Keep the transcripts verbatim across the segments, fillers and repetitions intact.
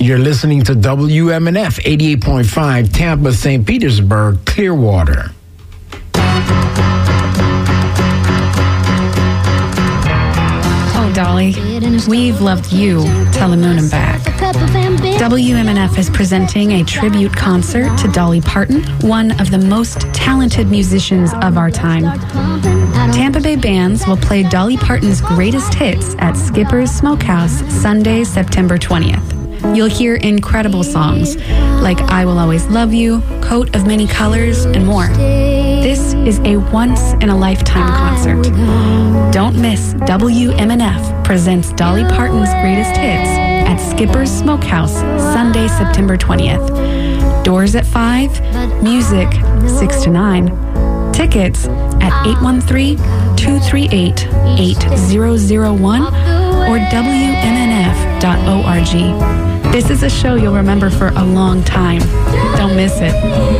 You're listening to W M N F eighty-eight point five, Tampa, Saint Petersburg, Clearwater. Oh, Dolly, we've loved you till the moon and back. W M N F is presenting a tribute concert to Dolly Parton, one of the most talented musicians of our time. Tampa Bay bands will play Dolly Parton's greatest hits at Skipper's Smokehouse Sunday, September twentieth. You'll hear incredible songs like I Will Always Love You, Coat of Many Colors, and more. This is a once-in-a-lifetime concert. Don't miss W M N F presents Dolly Parton's greatest hits at Skipper's Smokehouse Sunday, September twentieth. Doors at five, music six to nine. Tickets at eight one three, two three eight, eight zero zero one or W M N F dot org. This is a show you'll remember for a long time. Don't miss it.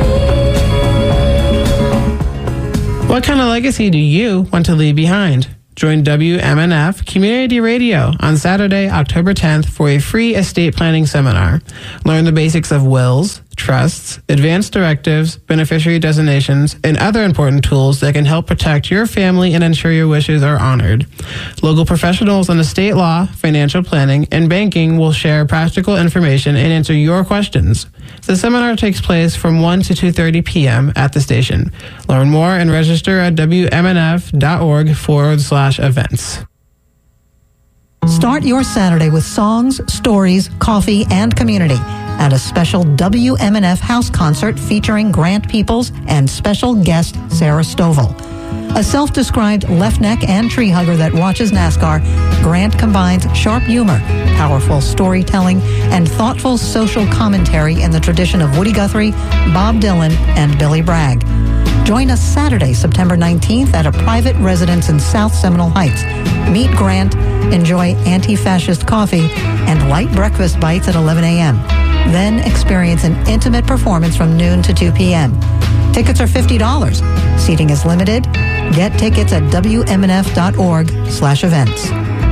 What kind of legacy do you want to leave behind? Join W M N F Community Radio on Saturday, October tenth for a free estate planning seminar. Learn the basics of wills, trusts, advanced directives, beneficiary designations, and other important tools that can help protect your family and ensure your wishes are honored. Local professionals on estate law, financial planning, and banking will share practical information and answer your questions. The seminar takes place from one to two thirty p.m. at the station. Learn more and register at W M N F dot org forward slash events. Start your Saturday with songs, stories, coffee, and community at a special W M N F house concert featuring Grant Peoples and special guest Sarah Stovall. A self-described left neck and tree hugger that watches NASCAR, Grant combines sharp humor, powerful storytelling, and thoughtful social commentary in the tradition of Woody Guthrie, Bob Dylan, and Billy Bragg. Join us Saturday, September nineteenth at a private residence in South Seminole Heights. Meet Grant, enjoy anti-fascist coffee, and light breakfast bites at eleven a.m. Then experience an intimate performance from noon to two p.m. Tickets are fifty dollars. Seating is limited. Get tickets at W M N F dot org slash events.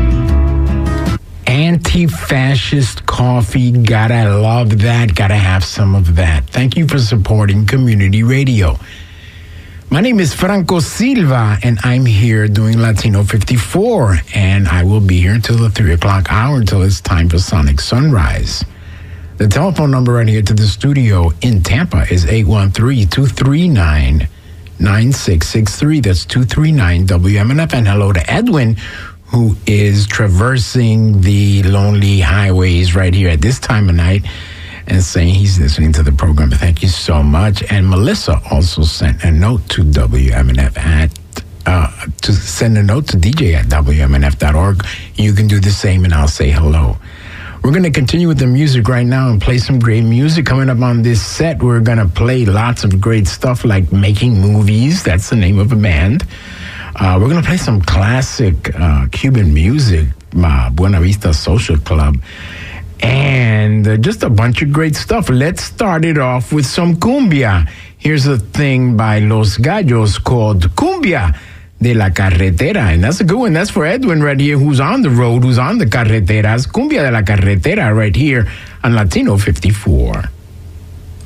Anti-fascist coffee. Gotta love that. Gotta have some of that. Thank you for supporting community radio. My name is Franco Silva, and I'm here doing Latino fifty-four, and I will be here until the three o'clock hour, until it's time for Sonic Sunrise. The telephone number right here to the studio in Tampa is eight one three, two three nine, nine six six three. That's two three nine W M N F. And hello to Edwin, who is traversing the lonely highways right here at this time of night and saying he's listening to the program. Thank you so much. And Melissa also sent a note to W M N F at uh, to send a note to D J at W M N F dot org. You can do the same, and I'll say hello. We're going to continue with the music right now and play some great music. Coming up on this set, we're going to play lots of great stuff like Making Movies. That's the name of a band. Uh, we're going to play some classic uh, Cuban music, uh, Buena Vista Social Club, and uh, just a bunch of great stuff. Let's start it off with some cumbia. Here's a thing by Los Gallos called Cumbia de la Carretera, and that's a good one. That's for Edwin right here, who's on the road, who's on the carreteras. Cumbia de la Carretera right here on Latino fifty-four.